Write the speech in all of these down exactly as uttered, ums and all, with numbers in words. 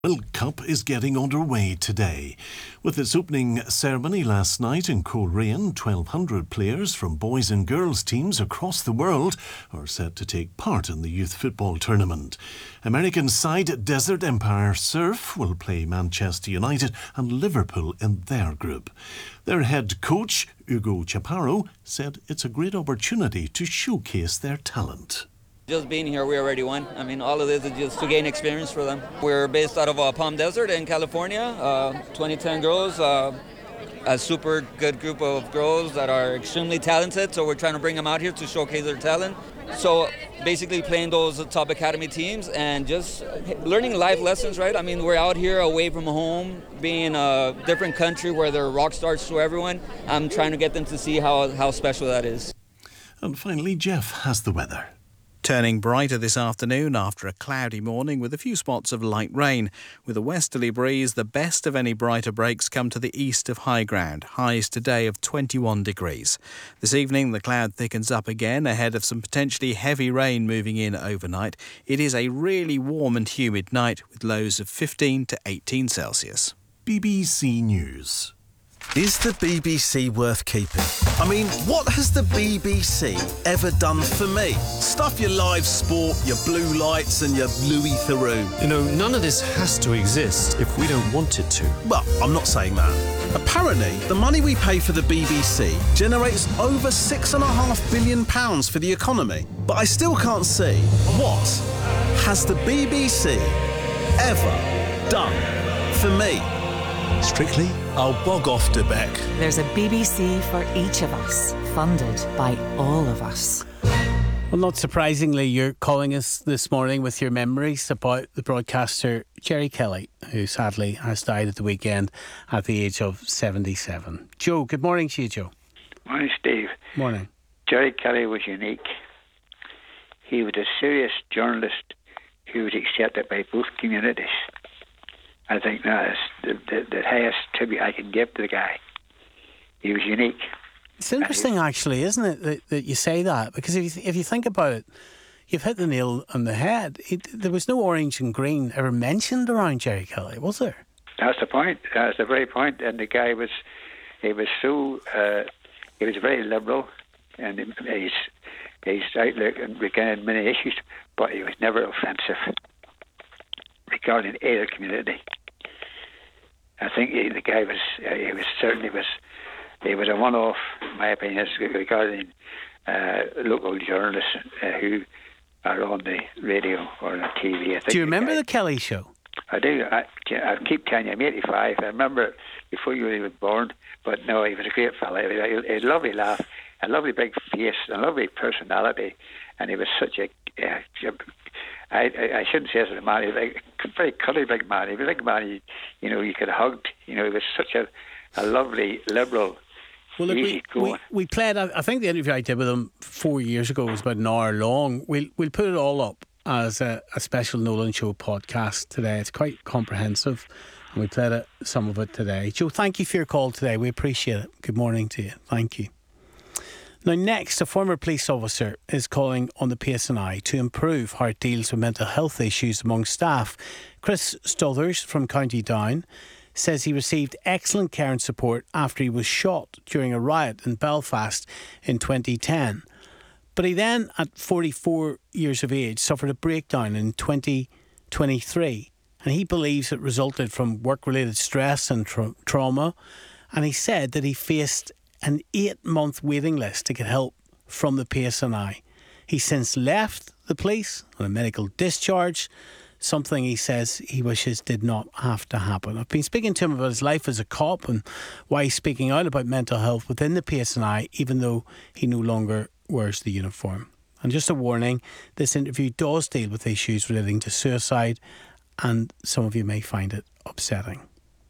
World Cup is getting underway today. With its opening ceremony last night in Coleraine, twelve hundred players from boys and girls teams across the world are set to take part in the youth football tournament. American side Desert Empire Surf will play Manchester United and Liverpool in their group. Their head coach, Hugo Chaparro, said it's a great opportunity to showcase their talent. Just being here, we already won. I mean, all of this is just to gain experience for them. We're based out of uh, Palm Desert in California, uh, twenty ten girls, uh, a super good group of girls that are extremely talented, so we're trying to bring them out here to showcase their talent. So basically playing those top academy teams and just learning life lessons, right? I mean, we're out here away from home, being in a different country where they're rock stars to everyone. I'm trying to get them to see how, how special that is. And finally, Jeff has the weather. Turning brighter this afternoon after a cloudy morning with a few spots of light rain. With a westerly breeze, the best of any brighter breaks come to the east of high ground. Highs today of twenty-one degrees. This evening, the cloud thickens up again ahead of some potentially heavy rain moving in overnight. It is a really warm and humid night with lows of fifteen to eighteen Celsius. B B C News. Is the B B C worth keeping? I mean, what has the B B C ever done for me? Stuff your live sport, your blue lights and your Louis Theroux. You know, none of this has to exist if we don't want it to. Well, I'm not saying that. Apparently, the money we pay for the B B C generates over six and a half billion pounds for the economy. But I still can't see what has the B B C ever done for me? Strictly, I'll bog off to Beck. There's a B B C for each of us, funded by all of us. Well, not surprisingly, you're calling us this morning with your memories about the broadcaster Jerry Kelly, who sadly has died at the weekend at the age of seventy-seven. Joe, good morning to you, Joe. Morning, Steve. Morning. Jerry Kelly was unique. He was a serious journalist who was accepted by both communities. I think that is the, the, the highest tribute I can give to the guy. He was unique. It's interesting, actually, isn't it, that, that you say that? Because if you, if you think about it, you've hit the nail on the head. It, there was no orange and green ever mentioned around Jerry Kelly, was there? That's the point. That's the very point. And the guy was, he was so, uh, he was very liberal, and his his outlook regarding many issues, but he was never offensive regarding either community. I think he, the guy was, uh, he was certainly was, he was a one-off, in my opinion, regarding uh, local journalists uh, who are on the radio or on the T V. I think do you remember the, guy, the Kelly Show? I do. I, I keep telling you, I'm eighty-five. I remember it before you were even born. But no, he was a great fella. He had a, a lovely laugh, a lovely big face, a lovely personality, and he was such a. Uh, I, I, I shouldn't say this as a man. He was a very cuddly big man. He was a big man. You, you know, you could hug. You know, he was such a, a lovely liberal. Well, look, easy we, going. we we played. I think the interview I did with him four years ago was about an hour long. We'll we'll put it all up as a, a special Nolan Show podcast today. It's quite comprehensive, and we played it, some of it today. Joe, thank you for your call today. We appreciate it. Good morning to you. Thank you. Now, next, a former police officer is calling on the P S N I to improve how it deals with mental health issues among staff. Chris Stothers from County Down says he received excellent care and support after he was shot during a riot in Belfast in twenty ten. But he then, at forty-four years of age, suffered a breakdown in twenty twenty-three. And he believes it resulted from work-related stress and tra- trauma. And he said that he faced an eight-month waiting list to get help from the P S N I. He's since left the police on a medical discharge, something he says he wishes did not have to happen. I've been speaking to him about his life as a cop and why he's speaking out about mental health within the P S N I, even though he no longer wears the uniform. And just a warning, this interview does deal with issues relating to suicide, and some of you may find it upsetting.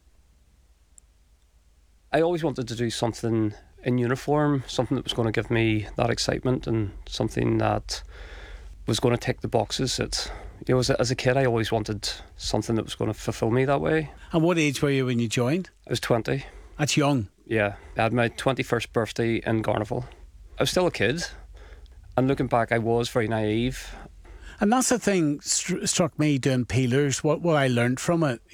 I always wanted to do something in uniform, something that was going to give me that excitement and something that was going to tick the boxes. It, you know, as a, as a kid, I always wanted something that was going to fulfil me that way. And what age were you when you joined? I was twenty. That's young. Yeah. I had my twenty-first birthday in Garnival. I was still a kid, and looking back, I was very naive. And that's the thing stru- struck me doing peelers. What what I learned from it.